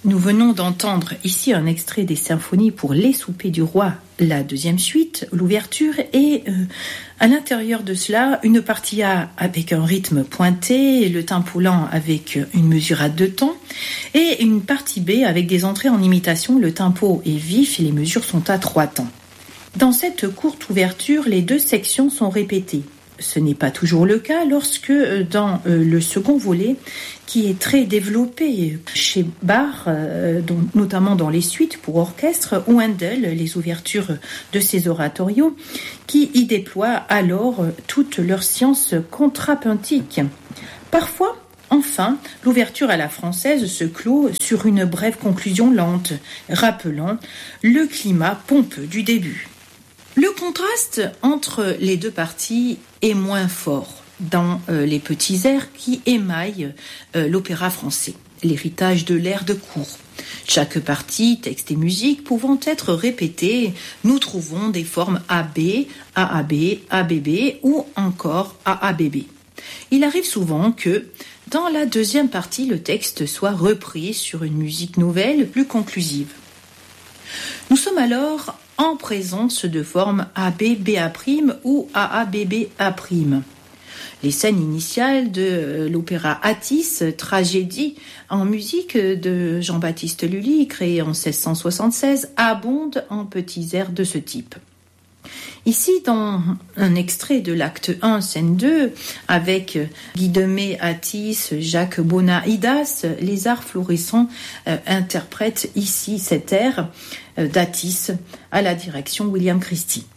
Nous venons d'entendre ici un extrait des symphonies pour Les Soupers du Roi, la deuxième suite, l'ouverture, et à l'intérieur de cela, une partie A avec un rythme pointé, le tempo lent avec une mesurade de temps, et une partie B avec des entrées en imitation, le tempo est vif et les mesures sont à 3 temps. Dans cette courte ouverture, les 2 sections sont répétées. Ce n'est pas toujours le cas lorsque dans le second volet, qui est très développé chez Bach, notamment dans les suites pour orchestre, ou Handel, les ouvertures de ses oratorios, qui y déploient alors toute leur science contrapuntique. Parfois, enfin, l'ouverture à la française se clôt sur une brève conclusion lente, rappelant le climat pompeux du début. Le contraste entre les 2 parties est moins fort dans les petits airs qui émaillent l'opéra français, l'héritage de l'air de cour. Chaque partie, texte et musique pouvant être répétée, nous trouvons des formes AB, AAB, ABB ou encore AABB. Il arrive souvent que, dans la deuxième partie, le texte soit repris sur une musique nouvelle plus conclusive. Nous sommes alors en présence de formes ABBA' ou AABBA'. Les scènes initiales de l'opéra Attis, tragédie en musique de Jean-Baptiste Lully, créée en 1676, abondent en petits airs de ce type. Ici, dans un extrait de l'acte 1, scène 2, avec Guy Demey, Attis, Jacques Bonnat, Idas, les arts florissants interprètent ici cet air d'Attis à la direction William Christie.